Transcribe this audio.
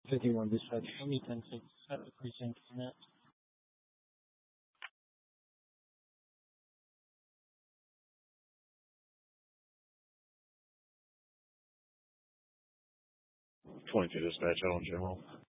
51 dispatch, show me 10-6 at the precinct net. 22 dispatch out on general.